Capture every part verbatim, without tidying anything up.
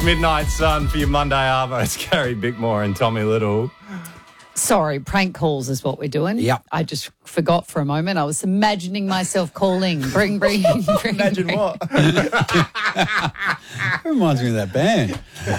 Midnight Sun for your Monday Arvos. Carrie Bickmore and Tommy Little. Sorry, prank calls is what we're doing. Yep. I just forgot for a moment. I was imagining myself calling. Bring, bring, bring. Imagine bring. what? It reminds me of that band.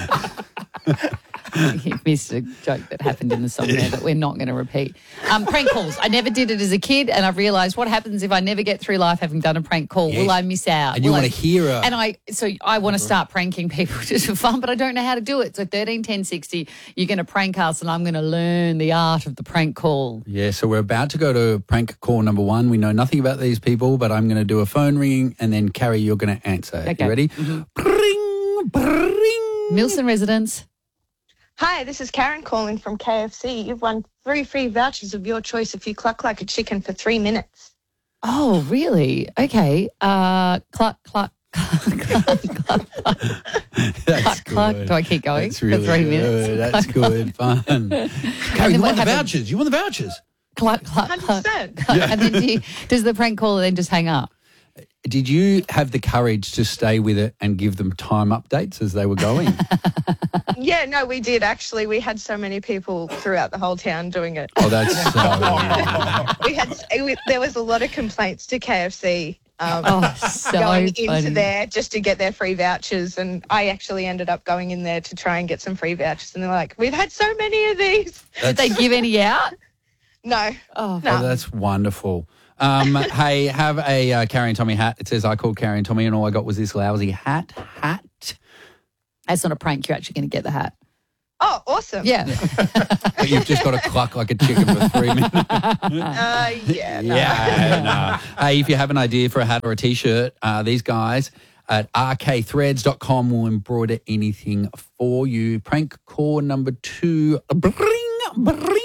You missed a joke that happened in the song there that we're not going to repeat. Um, prank calls. I never did it as a kid, and I've realised what happens if I never get through life having done a prank call. Yes. Will I miss out? And you Will want to I- hear a... And I, so I want to start pranking people just for fun, but I don't know how to do it. So thirteen ten sixty, you're going to prank us, and I'm going to learn the art of the prank call. Yeah, so we're about to go to prank call number one. We know nothing about these people, but I'm going to do a phone ringing, and then, Carrie, you're going to answer. Okay. You ready? Mm-hmm. Bring, bring. Milson residents. Hi, this is Karen calling from K F C. You've won three free vouchers of your choice if you cluck like a chicken for three minutes. Oh, really? Okay. Uh, cluck, cluck, cluck, cluck, cluck, cluck. That's Cluck, cluck. good. Do I keep going That's really for three good. minutes? That's good. Fun. Carrie, then you what want the happens? vouchers. You want the vouchers. Cluck, cluck, one hundred cluck. percent. And then do you, does the prank caller then just hang up? Did you have the courage to stay with it and give them time updates as they were going? Yeah, no, we did actually. We had so many people throughout the whole town doing it. Oh, that's so... We had we, there was a lot of complaints to K F C um, Oh, so going funny. into there just to get their free vouchers, and I actually ended up going in there to try and get some free vouchers, and they're like, "We've had so many of these." Did they give any out? No, Oh, no. Oh, that's wonderful. Um, hey, have a uh, Carrie and Tommy hat. It says, I called Carrie and Tommy and all I got was this lousy hat. Hat. that's not a prank. You're actually going to get the hat. Oh, awesome. Yeah. But you've just got to cluck like a chicken for three minutes. Uh, yeah. No. Yeah, no. Hey, if you have an idea for a hat or a T-shirt, uh, these guys at r k threads dot com will embroider anything for you. Prank call number two. Bring, bring.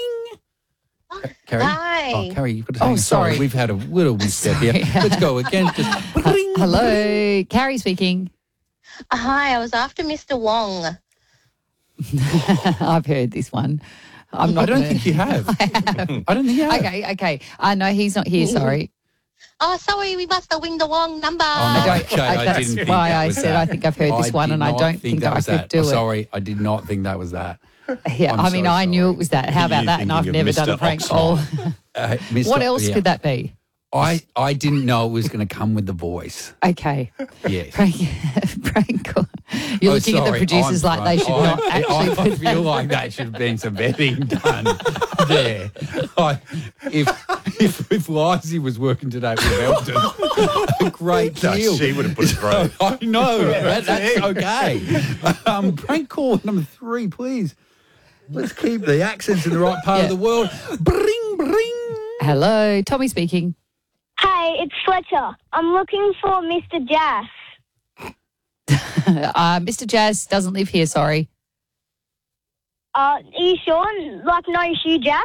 Carrie? Hi. Oh, Carrie, you've got to Oh, hang on. sorry. We've had a little misstep here. Let's go again. Just bring. Hello. Carrie speaking. Hi, I was after Mister Wong. I've heard this one. I'm not I don't gonna- think you have. I don't think you have. Okay, okay. I know he's not here, sorry. Oh, sorry, we must have winged the wrong number. Oh, I no. don't, Okay, I, I that's didn't think why that I was said that. I think I've heard this one did and I not don't think, that I was could that. do Oh, it. Sorry, I did not think that was that. Yeah, I'm I mean, so I knew sorry. it was that. How about You that? And I've thinking of never done a Mister prank call. Uh, Mister What else yeah. could that be? I, I didn't know it was going to come with the voice. Okay. Yes. Prank, prank call. You're Oh, looking at the sorry, producers I'm like they should front- not I, actually I, I put feel that. like that should have been some vetting done there. I, if if if Lizzie was working today, we would have helped her a great No, deal. she would have put it through. I know. that, that's okay. Um, prank call number three, please. Let's keep the accents in the right part Yeah. of the world. Bring, bring. Hello, Tommy speaking. Hey, it's Fletcher. I'm looking for Mister Jass. Uh, Mister Jazz doesn't live here, sorry. Uh, are you sure? Like, no Hugh Jass?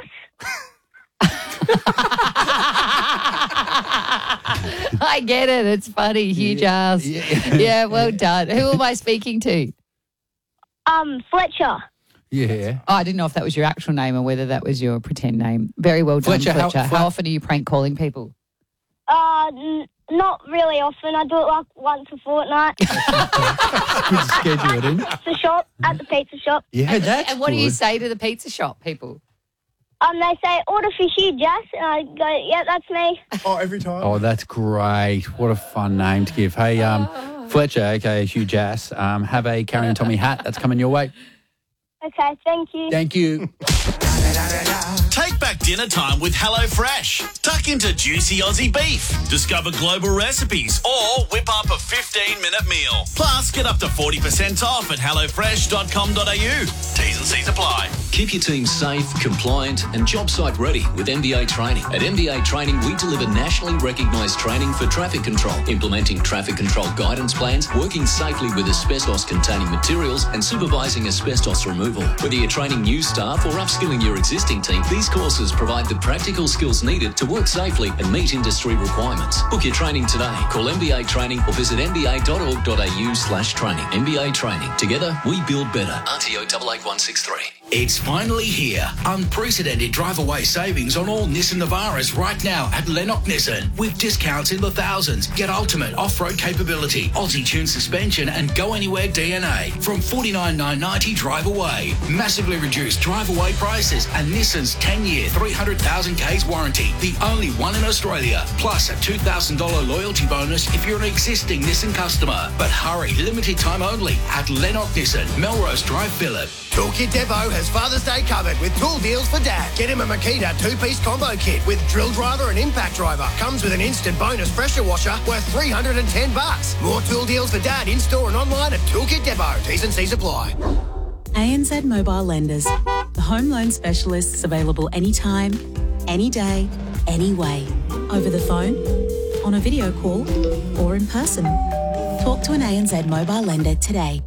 I get it. It's funny. Hugh Jazz. Yeah. Yeah, well done. Who am I speaking to? Um, Fletcher. Yeah. Oh, I didn't know if that was your actual name or whether that was your pretend name. Very well done, Fletcher, Fletcher. how- How, Fle- often are you prank calling people? Uh, n- not really often. I do it like once a fortnight. Good to schedule it in. Pizza shop, at the pizza shop. Yeah, that's and what do you good. say to the pizza shop people? Um, they say, order for Hugh Jass, and I go, yeah, that's me. Oh, every time. Oh, that's great. What a fun name to give. Hey, um, Oh. Fletcher, aka Hugh Jass, um, have a Carrie and Tommy hat that's coming your way. Okay, thank you. Thank you. Take back dinner time with HelloFresh. Tuck into juicy Aussie beef. Discover global recipes or whip up a fifteen-minute meal. Plus, get up to forty percent off at hello fresh dot com dot a u. T's and C's apply. Keep your team safe, compliant and job site ready with M B A Training. At M B A Training, we deliver nationally recognised training for traffic control, implementing traffic control guidance plans, working safely with asbestos-containing materials and supervising asbestos removal. Whether you're training new staff or upskilling your your existing team, these courses provide the practical skills needed to work safely and meet industry requirements. Book your training today. Call M B A Training or visit m b a dot org dot a u slash training. M B A Training. Together, we build better. R T O eight eight one six three. It's finally here. Unprecedented drive-away savings on all Nissan Navaras right now at Lennox Nissan. With discounts in the thousands. Get ultimate off-road capability, Aussie-tuned suspension and go-anywhere D N A from forty-nine thousand nine hundred ninety dollars drive-away. Massively reduced drive-away prices and Nissan's ten-year, three hundred thousand k's warranty. The only one in Australia. Plus a two thousand dollars loyalty bonus if you're an existing Nissan customer. But hurry, limited time only at Lennox Nissan, Melrose Drive, Phillip. Toolkit Depot has Father's Day covered with tool deals for Dad. Get him a Makita two-piece combo kit with drill driver and impact driver. Comes with an instant bonus pressure washer worth three hundred ten bucks. More tool deals for Dad in-store and online at Toolkit Depot. T's and C's apply. A N Z Mobile Lenders. The home loan specialists available anytime, any day, any way. Over the phone, on a video call, or in person. Talk to an A N Z Mobile Lender today.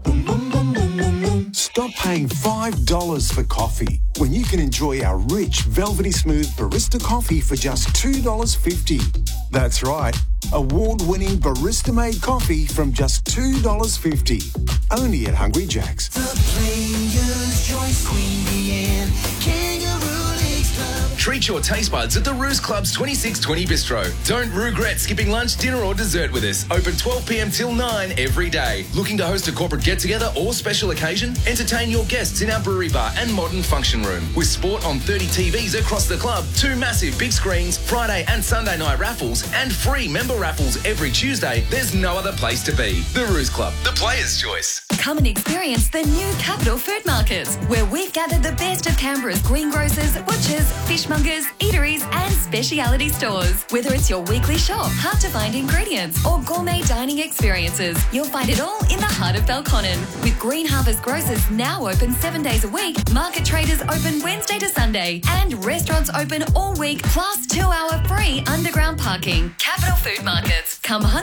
Stop paying five dollars for coffee when you can enjoy our rich, velvety smooth barista coffee for just two dollars fifty. That's right, award-winning barista-made coffee from just two dollars fifty. Only at Hungry Jack's. The Players' Choice Queen Bee and Kangaroo Leagues Club. Treat your taste buds at the Ruse Club's twenty-six twenty Bistro. Don't regret skipping lunch, dinner or dessert with us. Open twelve p.m. till nine every day. Looking to host a corporate get-together or special occasion? Entertain your guests in our brewery bar and modern function room. With sport on thirty T Vs across the club, two massive big screens, Friday and Sunday night raffles, and free member raffles every Tuesday, there's no other place to be. The Ruse Club, the Players' Choice. Come and experience the new Capital Food Market, where we've gathered the best of Canberra's greengrocers, butchers, fishmongers, eateries and speciality stores. Whether it's your weekly shop, hard-to-find ingredients or gourmet dining experiences, you'll find it all in the heart of Belconnen. With Green Harvest Grocers now open seven days a week, market traders open Wednesday to Sunday, and restaurants open all week, plus two-hour free underground parking. Capital Food Markets. Come hunt